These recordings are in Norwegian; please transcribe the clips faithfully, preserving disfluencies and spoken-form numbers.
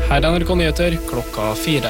Her er N R K Nyheter klokka fire.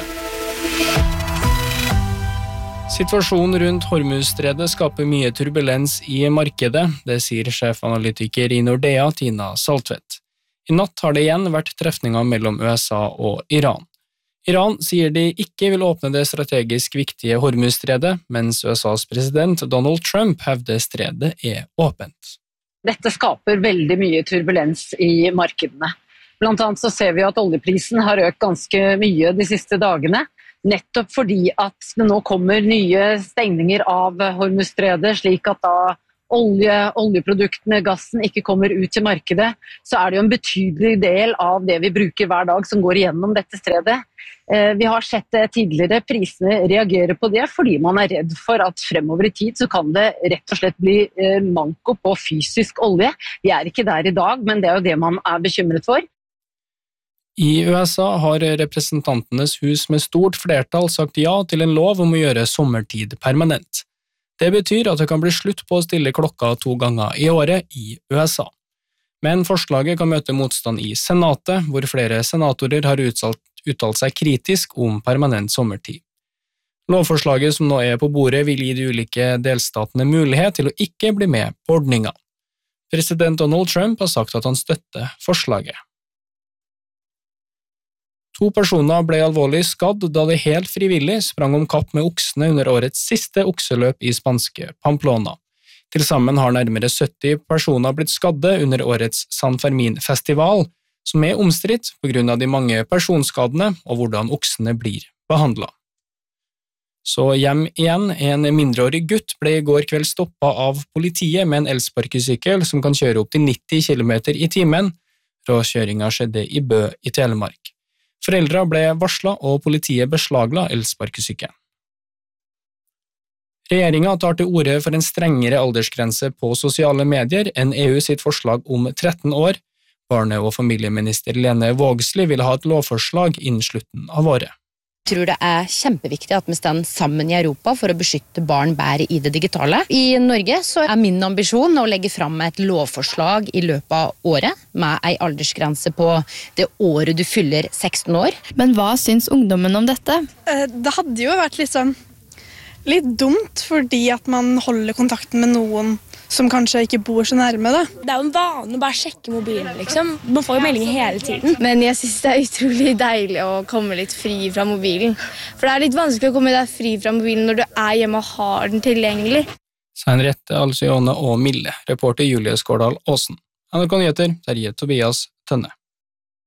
Situasjonen rundt Hormuzstredet skaper mye turbulens i markedet, det sier sjefanalytiker i Nordea, Tina Saltvedt. I natt har det igjen vært trefninger mellom U S A og Iran. Iran sier de ikke vil åpne det strategisk viktige Hormuzstredet, mens U S A's president Donald Trump hevder stredet er åpent. Dette skaper veldig mye turbulens i markedene. Blant annet så ser vi at oljeprisen har økt ganske mye de siste dagene, nettopp fordi at det nå kommer nye stengninger av Hormuzstredet, slik at da olje, oljeproduktene, gassen ikke kommer ut til markedet, så er det jo en betydelig del av det vi bruker hver dag som går igjennom dette stredet. Vi har sett det tidligere, prisene reagerer på det fordi man er redd for at fremover i tid så kan det rett og slett bli manko på fysisk olje. Vi er ikke der i dag, men det er jo det man er bekymret for. I U S A har representantenes hus med stort flertall sagt ja til en lov om å gjøre sommertid permanent. Det betyr at det kan bli slutt på å stille klokka to ganger i året i U S A. Men forslaget kan møte motstand i Senatet, hvor flere senatorer har uttalt, uttalt seg kritisk om permanent sommertid. Lovforslaget som nå er på bordet vil gi de ulike delstatene mulighet til å ikke bli med på ordninga. President Donald Trump har sagt at han støtter forslaget. To personer ble alvorlig skadd da de helt frivillig sprang om kapp med oksene under årets siste okseløp i spanske Pamplona. Til sammen har nærmere sytti personer blitt skadde under årets San Fermin-festival, som er omstridt på grunn av de mange personskadene og hvordan oksene blir behandlet. Så hjem igjen, en mindreårig gutt ble i går kveld stoppet av politiet med en elsparkesykkel som kan kjøre opp til nitti kilometer i timen. Råkjøringen skjedde i Bø i Telemark. Foreldre ble varslet, og politiet beslagla elsparkesykkelen. Regjeringen tar til orde for en strengere aldersgrense på sosiale medier enn E U sitt forslag om tretten år. Barne- og familieminister Lene Vågslid vil ha et lovforslag innen slutten av året. Jeg tror det er kjempeviktig at vi står sammen i Europa for å beskytte barn bedre i det digitale. I Norge så er min ambisjon å legge fram et lovforslag i løpet av året med en aldersgrense på det året du fyller seksten år. Men hva syns ungdommen om dette? Det hadde jo vært liksom litt dumt fordi at man holder kontakten med noen som kanskje ikke bor så nærme da. Det er jo en vane å bare sjekke mobilen, liksom. Man får jo meldinger hele tiden. Men jeg synes det er utrolig deilig å komme litt fri fra mobilen. For det er litt vanskelig å komme deg fri fra mobilen når du er hjemme og har den tilgjengelig. Henriette Alcione og Mille, reporter Julie Skårdal Aasen. N R K Nyheter, Terje Tobias Tønne.